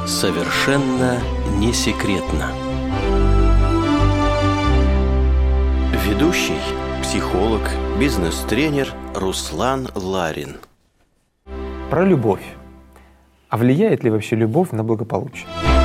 Совершенно не секретно. Ведущий, психолог, бизнес-тренер Руслан Ларин. Про любовь. А влияет ли вообще любовь на благополучие?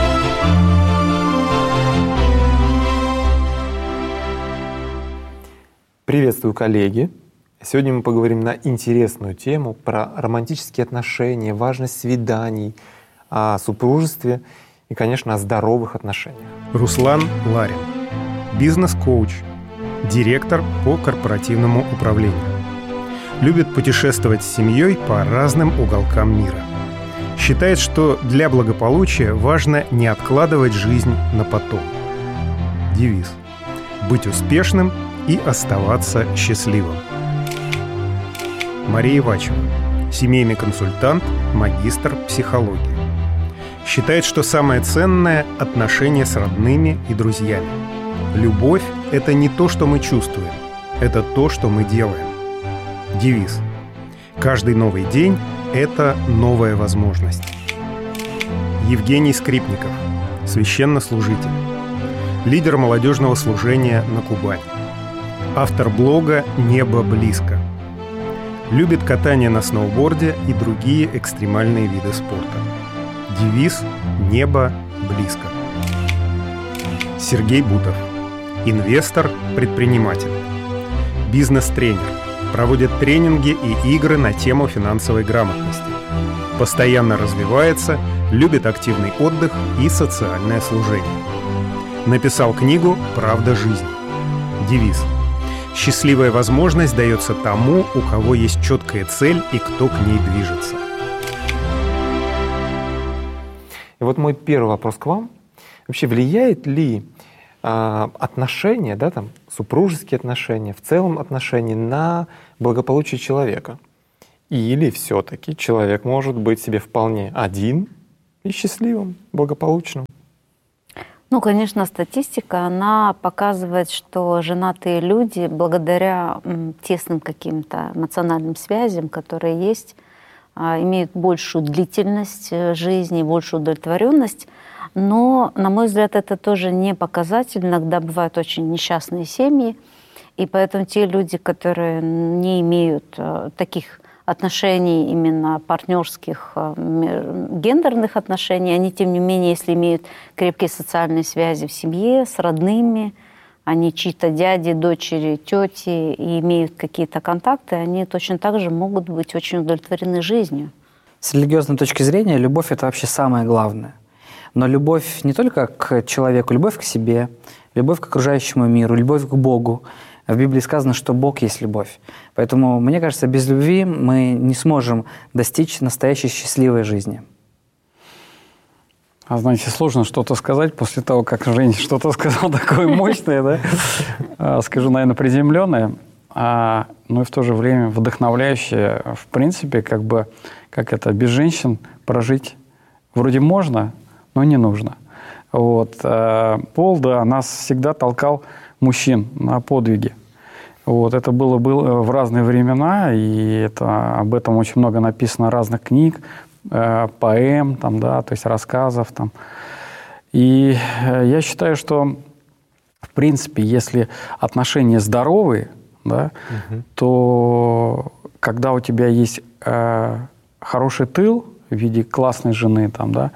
Приветствую, коллеги! Сегодня мы поговорим на интересную тему про романтические отношения, важность свиданий, о супружестве и, конечно, о здоровых отношениях. Руслан Ларин, бизнес-коуч, директор по корпоративному управлению. Любит путешествовать с семьей по разным уголкам мира. Считает, что для благополучия важно не откладывать жизнь на потом. Девиз: быть успешным и оставаться счастливым. Мария Ивачева, семейный консультант, магистр психологии. Считает, что самое ценное – отношения с родными и друзьями. Любовь – это не то, что мы чувствуем, это то, что мы делаем. Девиз: каждый новый день – это новая возможность. Евгений Скрипников, священнослужитель, лидер молодежного служения на Кубани. Автор блога «Небо близко». Любит катание на сноуборде и другие экстремальные виды спорта. Девиз «Небо близко». Сергей Бутов, инвестор, предприниматель, бизнес-тренер, проводит тренинги и игры на тему финансовой грамотности. Постоянно развивается, любит активный отдых и социальное служение. Написал книгу «Правда жизни». Девиз: счастливая возможность дается тому, у кого есть четкая цель и кто к ней движется. И вот мой первый вопрос к вам. Вообще влияет ли отношения, супружеские отношения, в целом отношения на благополучие человека? Или все-таки человек может быть себе вполне один и счастливым, благополучным? Конечно, статистика, она показывает, что женатые люди, благодаря тесным каким-то эмоциональным связям, которые есть, имеют большую длительность жизни, большую удовлетворенность. Но, на мой взгляд, это тоже не показатель. Иногда бывают очень несчастные семьи, и поэтому те люди, которые не имеют таких отношений, именно партнерских, гендерных отношений, они, тем не менее, если имеют крепкие социальные связи в семье, с родными, они чьи-то дяди, дочери, тети, и имеют какие-то контакты, они точно так же могут быть очень удовлетворены жизнью. С религиозной точки зрения, любовь – это вообще самое главное. Но любовь не только к человеку, любовь к себе, любовь к окружающему миру, любовь к Богу. В Библии сказано, что Бог есть любовь. Поэтому, мне кажется, без любви мы не сможем достичь настоящей счастливой жизни. Знаете, сложно что-то сказать после того, как Женя что-то сказал такое мощное, да? Скажу, наверное, приземленное, но и в то же время вдохновляющее. В принципе, как это, без женщин прожить вроде можно, но не нужно. Пол, нас всегда толкал мужчин на подвиги. Это было в разные времена, и об этом очень много написано разных книг, поэм, то есть рассказов. И я считаю, что, в принципе, если отношения здоровые, то когда у тебя есть хороший тыл в виде классной жены,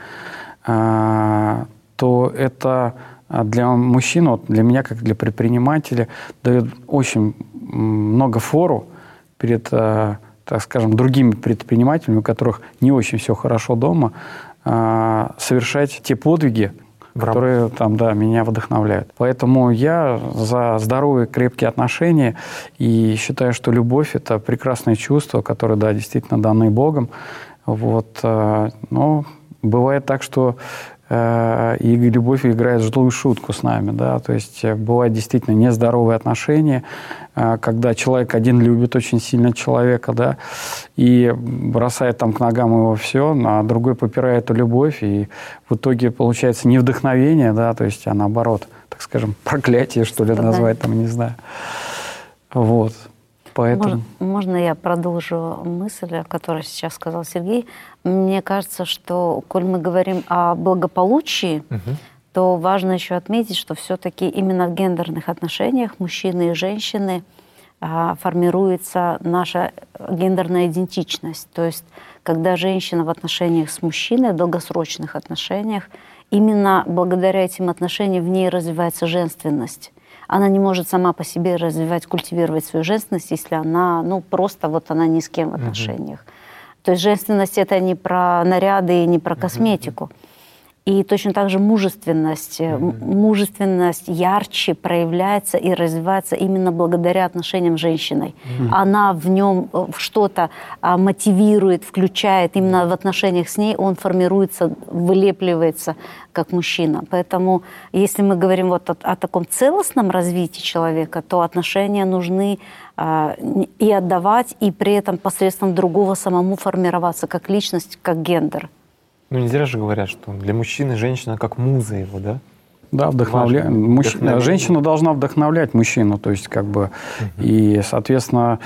то это для мужчин, для меня, как для предпринимателя, дает очень много фору перед, так скажем, другими предпринимателями, у которых не очень все хорошо дома, совершать те подвиги, которые меня вдохновляют. Поэтому я за здоровые, крепкие отношения и считаю, что любовь – это прекрасное чувство, которое, действительно даны Богом. Но бывает так, что и любовь играет злую шутку с нами, то есть бывают действительно нездоровые отношения, когда человек один любит очень сильно человека, и бросает к ногам его все, а другой попирает эту любовь, и в итоге получается не вдохновение, то есть, а наоборот, так скажем, проклятие, что ли, назвать, не знаю. Поэтому... Можно я продолжу мысль, о которой сейчас сказал Сергей? Мне кажется, что, коль мы говорим о благополучии, то важно еще отметить, что все-таки именно в гендерных отношениях мужчины и женщины формируется наша гендерная идентичность. То есть, когда женщина в отношениях с мужчиной, в долгосрочных отношениях, именно благодаря этим отношениям в ней развивается женственность. Она не может сама по себе развивать, культивировать свою женственность, если она, просто вот она ни с кем в отношениях. То есть женственность — это не про наряды и не про косметику. И точно так же мужественность. Мужественность ярче проявляется и развивается именно благодаря отношениям с женщиной. Она в нем что-то мотивирует, включает. Именно в отношениях с ней он формируется, вылепливается как мужчина. Поэтому если мы говорим вот о таком целостном развитии человека, то отношения нужны и отдавать, и при этом посредством другого самому формироваться как личность, как гендер. Ну, не зря же говорят, что для мужчины женщина как муза его, да? Да, женщина должна вдохновлять мужчину, то есть как бы, и, соответственно,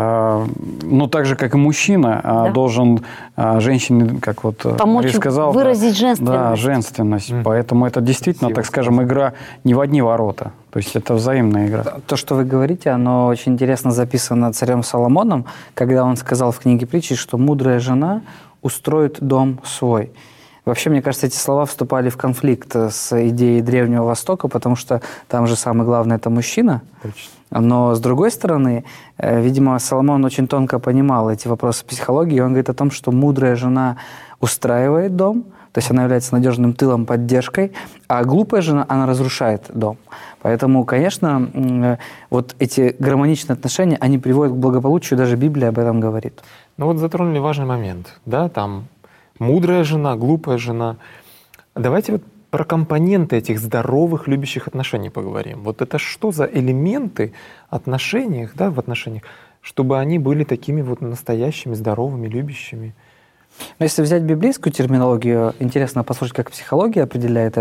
так же, как и мужчина, должен женщине, как вот помочь сказал, выразить женственность. Да, женственность. Поэтому это действительно, так скажем, игра не в одни ворота. То есть это взаимная игра. То, что вы говорите, оно очень интересно записано царем Соломоном, когда он сказал в книге притчи, что мудрая жена устроит дом свой. Вообще, мне кажется, эти слова вступали в конфликт с идеей Древнего Востока, потому что там же самое главное – это мужчина. Точно. Но, с другой стороны, видимо, Соломон очень тонко понимал эти вопросы психологии, и он говорит о том, что мудрая жена устраивает дом, то есть она является надежным тылом, поддержкой, а глупая жена, она разрушает дом. Поэтому, конечно, вот эти гармоничные отношения, они приводят к благополучию, даже Библия об этом говорит. Ну вот затронули важный момент, да, там мудрая жена, глупая жена. Давайте вот про компоненты этих здоровых, любящих отношений поговорим. Вот это что за элементы отношениях, да, в отношениях, чтобы они были такими вот настоящими, здоровыми, любящими? Но если взять библейскую терминологию, интересно послушать, как психология определяет